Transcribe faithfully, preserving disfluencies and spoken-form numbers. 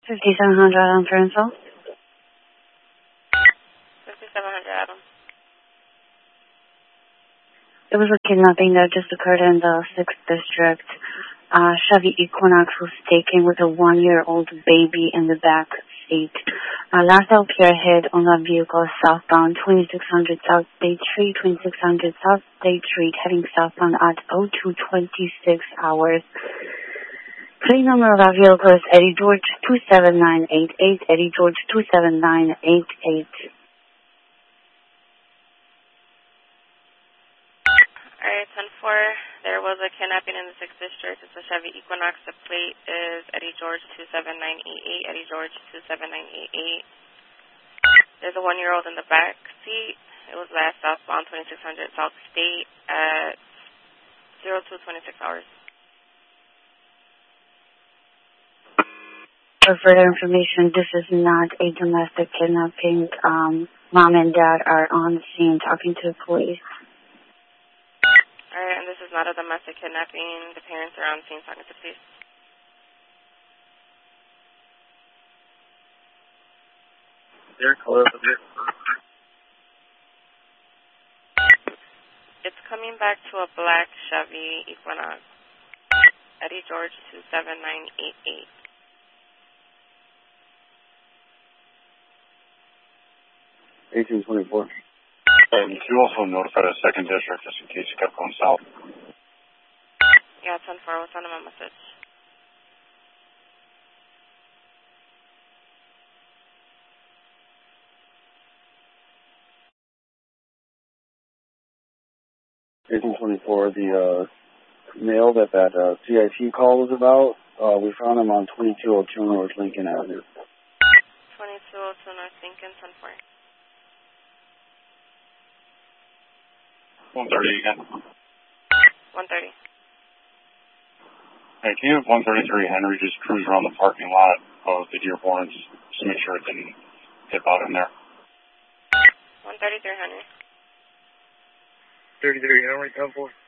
fifty-seven hundred Adam Peninsula. fifty-seven hundred Adam. It was a kidnapping that just occurred in the sixth District. Uh, Chevy Equinox was taken with a one-year-old baby in the back seat. Uh, last out care hit on that vehicle southbound, twenty-six hundred South State Street, twenty-six hundred South State Street, heading southbound at oh two twenty-six hours. Plate number of that vehicle is Eddie George two seven nine eight eight, Eddie George two seven nine eight eight. Alright, ten four, there was a kidnapping in the sixth District. It's a Chevy Equinox. The plate is Eddie George two seven nine eight eight, Eddie George two seven nine eight eight. There's a one-year-old in the back seat. It was last southbound, twenty-six hundred South State at oh two twenty-six hours. For further information, this is not a domestic kidnapping. Um, Mom and Dad are on the scene talking to the police. Alright, and this is not a domestic kidnapping. The parents are on scene talking to the police. Derek, hello. It's coming back to a black Chevy Equinox. Eddie George two seven nine eight eight. eighteen twenty-four. And you also notify the second district just in case you kept going south. Yeah, ten four, we'll send them a message. eighteen twenty-four, the uh, male that that uh, C I T call was about, uh, we found him on twenty-two oh two North Lincoln Avenue. twenty-two oh two North Lincoln, ten four. one thirty again. one thirty. Hey, can you have one thirty-three Henry just cruise around the parking lot of the Dearborns just to make sure it didn't dip out in there? one thirty-three Henry. thirty-three Henry, ten four.